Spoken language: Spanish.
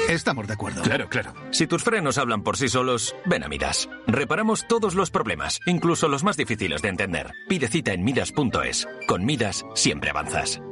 Estamos de acuerdo. Claro, claro. Si tus frenos hablan por sí solos, ven a Midas. Reparamos todos los problemas, incluso los más difíciles de entender. Pide cita en Midas.es. Con Midas siempre avanzas.